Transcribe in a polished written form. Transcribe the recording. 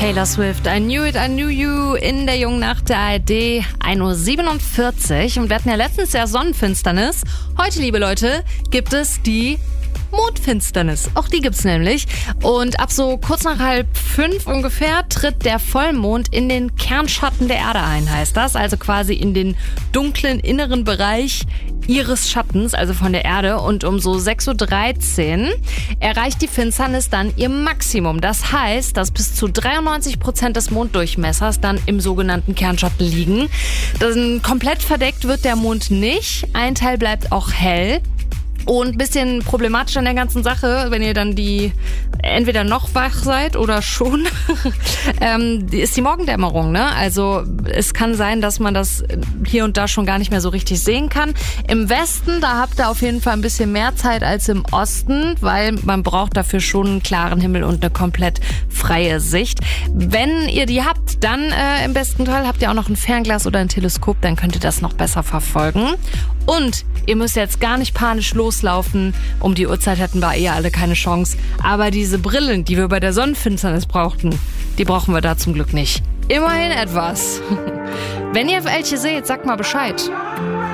Taylor Swift, I Knew It, I Knew You in der jungen Nacht der ARD, 1:47 Uhr. Und wir hatten ja letztens ja Sonnenfinsternis. Heute, liebe Leute, gibt es die Mondfinsternis. Auch die gibt's nämlich. Und ab so kurz nach 4:30 ungefähr tritt der Vollmond in den Kernschatten der Erde ein, heißt das. Also quasi in den dunklen inneren Bereich ihres Schattens, also von der Erde. Und um so 6:13 Uhr erreicht die Finsternis dann ihr Maximum. Das heißt, dass bis zu 93% des Monddurchmessers dann im sogenannten Kernschatten liegen. Dann komplett verdeckt wird der Mond nicht. Ein Teil bleibt auch hell. Und ein bisschen problematisch an der ganzen Sache, wenn ihr dann entweder noch wach seid oder schon, ist die Morgendämmerung, ne? Also es kann sein, dass man das hier und da schon gar nicht mehr so richtig sehen kann. Im Westen, da habt ihr auf jeden Fall ein bisschen mehr Zeit als im Osten, weil man braucht dafür schon einen klaren Himmel und eine komplett freie Sicht. Wenn ihr die habt, dann im besten Fall habt ihr auch noch ein Fernglas oder ein Teleskop, dann könnt ihr das noch besser verfolgen. Und ihr müsst jetzt gar nicht panisch loslaufen. Um die Uhrzeit hätten wir alle keine Chance. Aber diese Brillen, die wir bei der Sonnenfinsternis brauchten, die brauchen wir da zum Glück nicht. Immerhin etwas. Wenn ihr welche seht, sagt mal Bescheid.